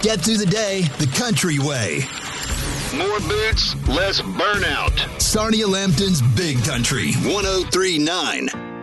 Get through the day the country way. More boots, less burnout. Sarnia Lambton's Big Country 103.9.